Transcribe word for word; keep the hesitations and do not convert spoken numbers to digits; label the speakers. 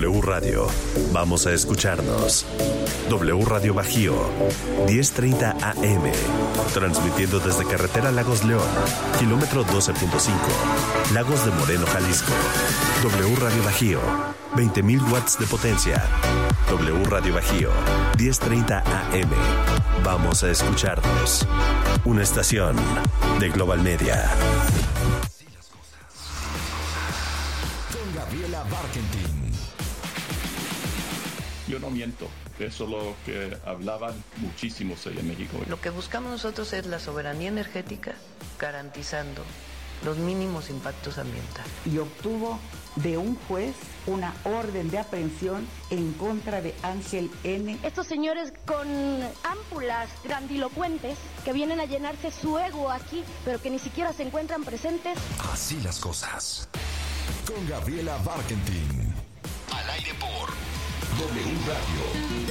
Speaker 1: W Radio. Vamos a escucharnos. W Radio Bajío, diez treinta A M. Transmitiendo desde Carretera Lagos León, kilómetro doce punto cinco. Lagos de Moreno, Jalisco. W Radio Bajío, veinte mil watts de potencia. W Radio Bajío, diez treinta A M. Vamos a escucharnos. Una estación de Global Media.
Speaker 2: Con Gabriela Barkentin.
Speaker 3: Yo no miento, eso es lo que hablaban muchísimos allá en México.
Speaker 4: Lo que buscamos nosotros es la soberanía energética, garantizando los mínimos impactos ambientales.
Speaker 5: Y obtuvo de un juez una orden de aprehensión en contra de Ángel N.
Speaker 6: Estos señores con ámpulas grandilocuentes que vienen a llenarse su ego aquí, pero que ni siquiera se encuentran presentes.
Speaker 2: Así las cosas. Con Gabriela Barkentin. Al aire por W Radio.